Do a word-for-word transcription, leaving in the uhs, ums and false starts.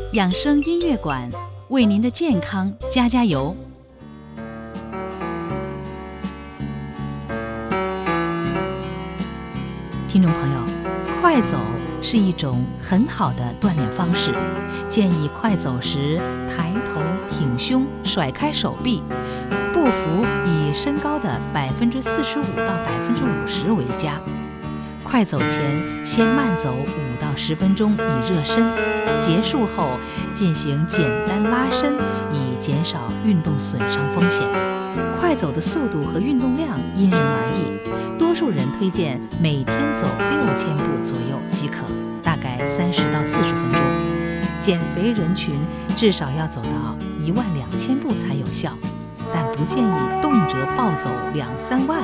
养生音乐馆为您的健康加加油。听众朋友，快走是一种很好的锻炼方式，建议快走时抬头挺胸，甩开手臂，步幅以身高的百分之四十五到百分之五十为佳。快走前先慢走五到十分钟以热身，结束后进行简单拉伸，以减少运动损伤风险。快走的速度和运动量因人而异，多数人推荐每天走六千步左右即可，大概三十到四十分钟。减肥人群至少要走到一万两千步才有效，但不建议动辄暴走两三万